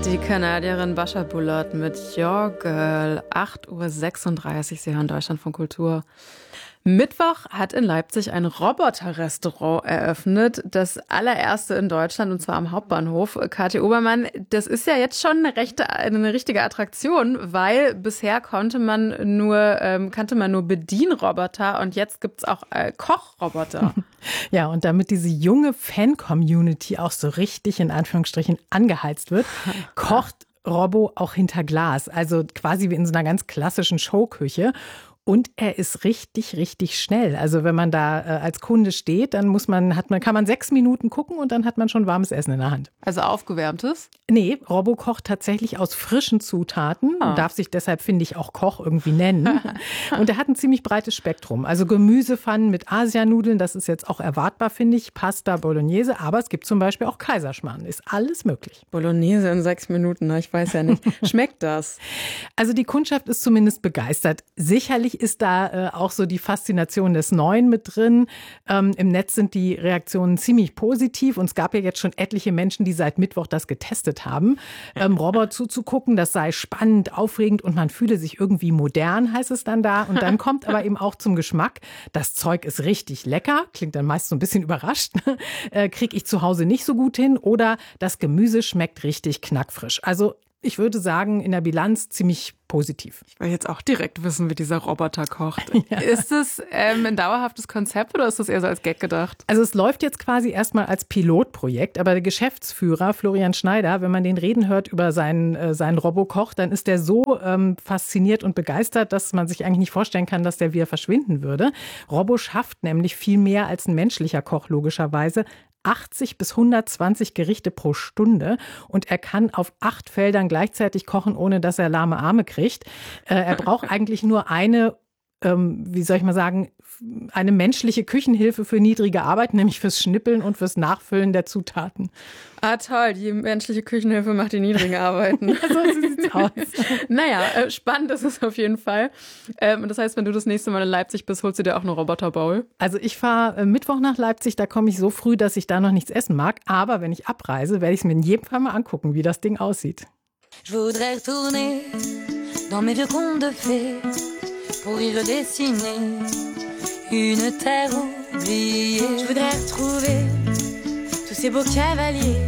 Die Kanadierin Bascha Bullard mit Your Girl, 8:36 Uhr, Sie hören Deutschlandfunk Kultur. Mittwoch hat in Leipzig ein Roboterrestaurant eröffnet, das allererste in Deutschland, und zwar am Hauptbahnhof. Kathi Obermann, das ist ja jetzt schon eine richtige Attraktion, weil bisher kannte man nur Bedienroboter und jetzt gibt's auch Kochroboter. Ja, und damit diese junge Fan-Community auch so richtig in Anführungsstrichen angeheizt wird, kocht Robbo auch hinter Glas, also quasi wie in so einer ganz klassischen Showküche. Und er ist richtig, richtig schnell. Also wenn man da als Kunde steht, dann kann man 6 Minuten gucken und dann hat man schon warmes Essen in der Hand. Also aufgewärmtes? Nee, Robbo kocht tatsächlich aus frischen Zutaten und darf sich deshalb, finde ich, auch Koch irgendwie nennen. Und er hat ein ziemlich breites Spektrum. Also Gemüsepfannen mit Asianudeln, das ist jetzt auch erwartbar, finde ich. Pasta, Bolognese, aber es gibt zum Beispiel auch Kaiserschmarrn. Ist alles möglich. Bolognese in 6 Minuten, ich weiß ja nicht. Schmeckt das? Also die Kundschaft ist zumindest begeistert. Sicherlich ist da auch so die Faszination des Neuen mit drin. Im Netz sind die Reaktionen ziemlich positiv und es gab ja jetzt schon etliche Menschen, die seit Mittwoch das getestet haben. Robot zuzugucken, das sei spannend, aufregend und man fühle sich irgendwie modern, heißt es dann da. Und dann kommt aber eben auch zum Geschmack. Das Zeug ist richtig lecker, klingt dann meist so ein bisschen überrascht. Kriege ich zu Hause nicht so gut hin oder das Gemüse schmeckt richtig knackfrisch. Also ich würde sagen, in der Bilanz ziemlich positiv. Ich will jetzt auch direkt wissen, wie dieser Roboter kocht. Ja. Ist es ein dauerhaftes Konzept oder ist das eher so als Gag gedacht? Also es läuft jetzt quasi erstmal als Pilotprojekt, aber der Geschäftsführer Florian Schneider, wenn man den reden hört über seinen Robokoch, dann ist der so fasziniert und begeistert, dass man sich eigentlich nicht vorstellen kann, dass der wieder verschwinden würde. Robbo schafft nämlich viel mehr als ein menschlicher Koch, logischerweise. 80 bis 120 Gerichte pro Stunde und er kann auf 8 Feldern gleichzeitig kochen, ohne dass er lahme Arme kriegt. Er braucht eigentlich nur eine menschliche Küchenhilfe für niedrige Arbeit, nämlich fürs Schnippeln und fürs Nachfüllen der Zutaten. Ah, toll, die menschliche Küchenhilfe macht die niedrigen Arbeiten. Ja, so sieht's aus. Naja, spannend ist es auf jeden Fall. Und das heißt, wenn du das nächste Mal in Leipzig bist, holst du dir auch eine Roboterbowl? Also ich fahre Mittwoch nach Leipzig, da komme ich so früh, dass ich da noch nichts essen mag. Aber wenn ich abreise, werde ich es mir in jedem Fall mal angucken, wie das Ding aussieht. Je voudrais retourner dans mes vieux contes de fées pour y redessiner une terre oubliée. Je voudrais retrouver tous ces beaux cavaliers